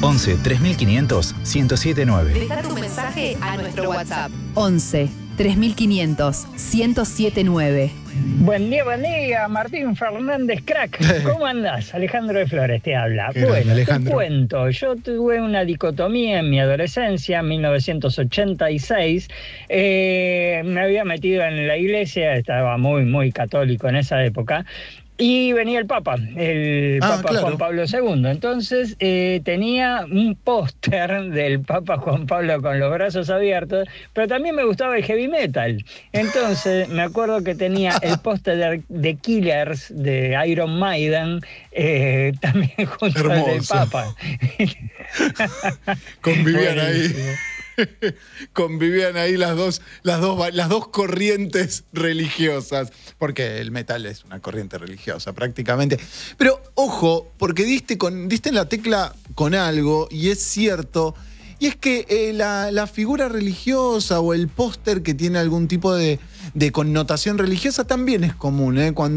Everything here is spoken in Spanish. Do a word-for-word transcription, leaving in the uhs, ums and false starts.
once, tres mil quinientos, ciento siete nueve. Deja tu mensaje a nuestro WhatsApp. once, tres mil quinientos, ciento siete nueve. Buen día, buen día, Martín Fernández, crack. ¿Cómo andás? Alejandro de Flores te habla. Qué grande, Bueno, te Alejandro. cuento, yo tuve una dicotomía en mi adolescencia, en mil novecientos ochenta y seis. Eh, me había metido en la iglesia, estaba muy, muy católico en esa época. Y venía el Papa, el Ah, Papa claro. Juan Pablo segundo. Entonces eh, tenía un póster del Papa Juan Pablo con los brazos abiertos, pero también me gustaba el heavy metal. Entonces me acuerdo que tenía el póster de, de Killers, de Iron Maiden, eh, también junto al del Hermoso. Papa. Convivían ahí. Buenísimo. Convivían ahí las dos, las dos, las dos corrientes religiosas, porque el metal es una corriente religiosa prácticamente. Pero ojo, porque diste, con, diste en la tecla con algo, y es cierto, y es que eh, la, la figura religiosa o el póster que tiene algún tipo de, de connotación religiosa también es común, ¿eh? Cuando